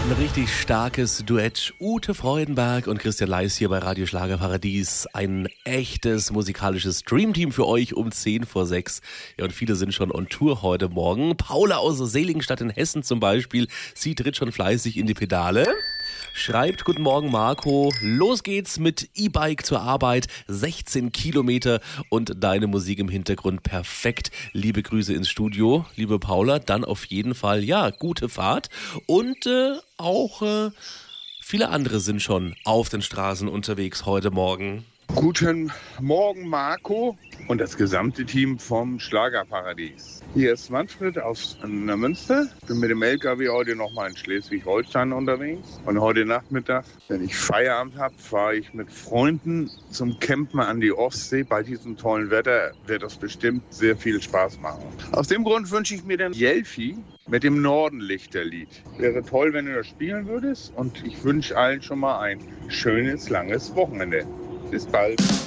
Ein richtig starkes Duett. Ute Freudenberg und Christian Leis hier bei Radio Schlagerparadies. Ein echtes musikalisches Dreamteam für euch um 5:10. Ja, und viele sind schon on Tour heute Morgen. Paula aus Seligenstadt in Hessen zum Beispiel. Sie tritt schon fleißig in die Pedale. Schreibt: Guten Morgen Marco, los geht's mit E-Bike zur Arbeit, 16 Kilometer und deine Musik im Hintergrund perfekt. Liebe Grüße ins Studio, liebe Paula, dann auf jeden Fall, ja, gute Fahrt und auch viele andere sind schon auf den Straßen unterwegs heute Morgen. Guten Morgen Marco und das gesamte Team vom Schlagerparadies. Hier ist Manfred aus Neumünster. Ich bin mit dem LKW heute nochmal in Schleswig-Holstein unterwegs. Und heute Nachmittag, wenn ich Feierabend habe, fahre ich mit Freunden zum Campen an die Ostsee. Bei diesem tollen Wetter wird das bestimmt sehr viel Spaß machen. Aus dem Grund wünsche ich mir den Jelfi mit dem Nordenlichterlied. Wäre toll, wenn du das spielen würdest. Und ich wünsche allen schon mal ein schönes, langes Wochenende. Bis bald.